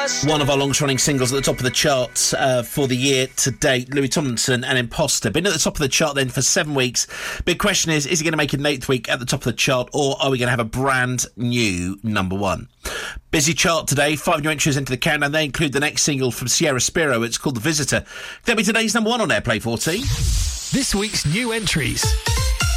One of our longest-running singles at the top of the charts for the year to date, Louis Tomlinson and Imposter. Been at the top of the chart then for 7 weeks. Big question is he going to make it an 8th week at the top of the chart, or are we going to have a brand new number one? Busy chart today, 5 new entries into the countdown. They include the next single from Sierra Spiro. It's called The Visitor. That'll be today's number one on Airplay 14. This week's new entries.